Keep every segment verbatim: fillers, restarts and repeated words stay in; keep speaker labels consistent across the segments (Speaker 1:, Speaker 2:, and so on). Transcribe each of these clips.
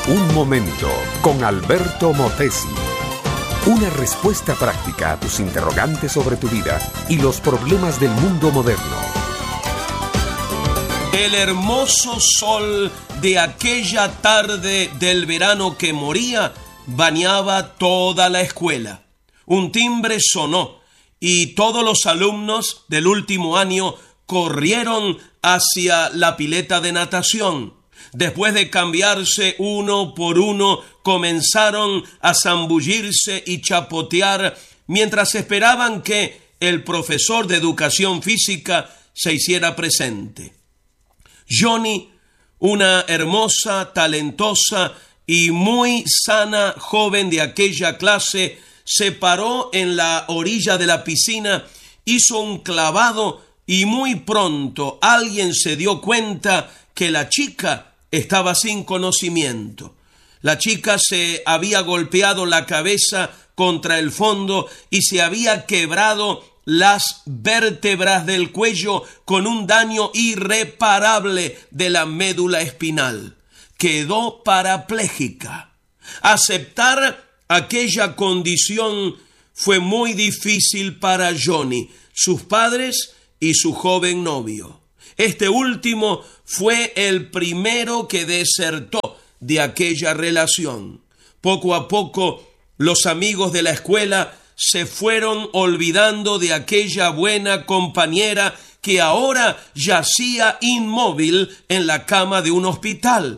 Speaker 1: Un momento con Alberto Motesi. Una respuesta práctica a tus interrogantes sobre tu vida y los problemas del mundo moderno.
Speaker 2: El hermoso sol de aquella tarde del verano que moría bañaba toda la escuela. Un timbre sonó y todos los alumnos del último año corrieron hacia la pileta de natación. Después de cambiarse uno por uno, comenzaron a zambullirse y chapotear mientras esperaban que el profesor de educación física se hiciera presente. Johnny, una hermosa, talentosa y muy sana joven de aquella clase, se paró en la orilla de la piscina, hizo un clavado y muy pronto alguien se dio cuenta que la chica estaba sin conocimiento. La chica se había golpeado la cabeza contra el fondo y se había quebrado las vértebras del cuello con un daño irreparable de la médula espinal. Quedó parapléjica. Aceptar aquella condición fue muy difícil para Johnny, sus padres y su joven novio. Este último fue el primero que desertó de aquella relación. Poco a poco, los amigos de la escuela se fueron olvidando de aquella buena compañera que ahora yacía inmóvil en la cama de un hospital.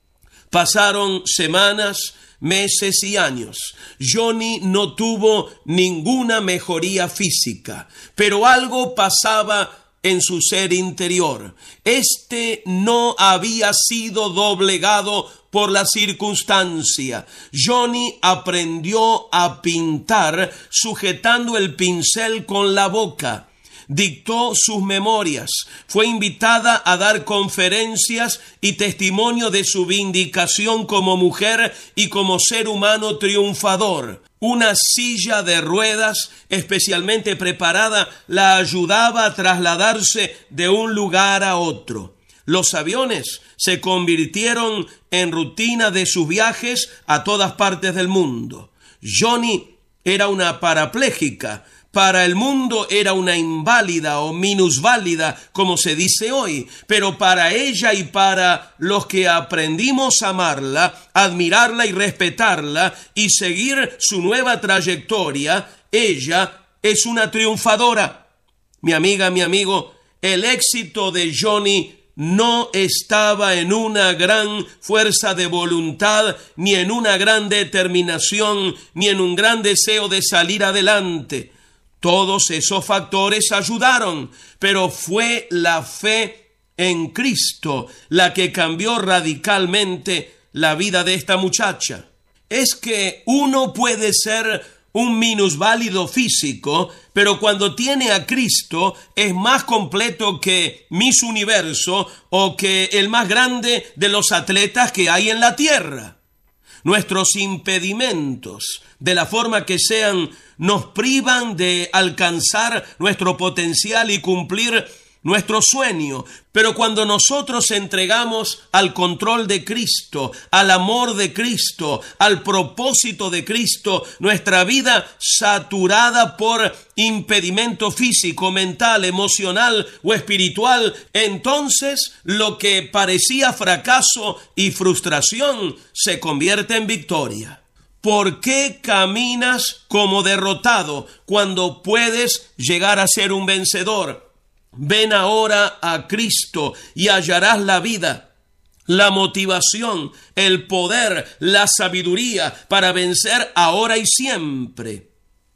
Speaker 2: Pasaron semanas, meses y años. Johnny no tuvo ninguna mejoría física, pero algo pasaba en su ser interior. Este no había sido doblegado por la circunstancia. Johnny aprendió a pintar sujetando el pincel con la boca. Dictó sus memorias, fue invitada a dar conferencias y testimonio de su vindicación como mujer y como ser humano triunfador. Una silla de ruedas especialmente preparada la ayudaba a trasladarse de un lugar a otro. Los aviones se convirtieron en rutina de sus viajes a todas partes del mundo. Johnny era una parapléjica. Para el mundo era una inválida o minusválida, como se dice hoy, pero para ella y para los que aprendimos a amarla, admirarla y respetarla y seguir su nueva trayectoria, ella es una triunfadora. Mi amiga, mi amigo, el éxito de Johnny no estaba en una gran fuerza de voluntad, ni en una gran determinación, ni en un gran deseo de salir adelante. Todos esos factores ayudaron, pero fue la fe en Cristo la que cambió radicalmente la vida de esta muchacha. Es que uno puede ser un minusválido físico, pero cuando tiene a Cristo es más completo que Miss Universo o que el más grande de los atletas que hay en la tierra. Nuestros impedimentos, de la forma que sean, nos privan de alcanzar nuestro potencial y cumplir nuestro sueño. Pero cuando nosotros entregamos al control de Cristo, al amor de Cristo, al propósito de Cristo, nuestra vida saturada por impedimento físico, mental, emocional o espiritual, entonces lo que parecía fracaso y frustración se convierte en victoria. ¿Por qué caminas como derrotado cuando puedes llegar a ser un vencedor? Ven ahora a Cristo y hallarás la vida, la motivación, el poder, la sabiduría para vencer ahora y siempre.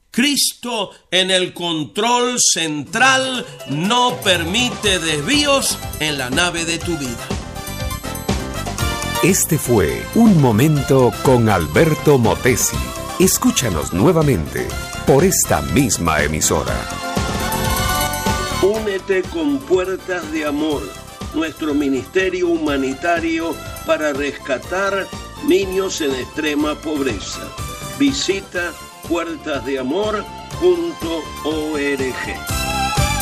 Speaker 2: Cristo en el control central no permite desvíos en la nave de tu vida.
Speaker 1: Este fue Un Momento con Alberto Motesi. Escúchanos nuevamente por esta misma emisora.
Speaker 2: Únete con Puertas de Amor, nuestro ministerio humanitario para rescatar niños en extrema pobreza. Visita puertas de amor punto org.